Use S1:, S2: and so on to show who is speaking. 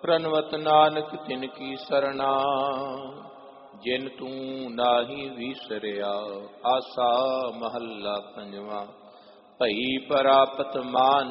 S1: ਪ੍ਰਣਵਤ ਨਾਨਕ ਤਿਨ ਕੀ ਸਰਣਾ, ਜਿਨ ਤੂੰ ਨਾਹੀ ਵੀਸਰਿਆ। ਆਸਾ ਮਹੱਲਾ ਪੰਜਵਾਂ। ਭਈ ਪਰਾਪਤ ਮਾਨ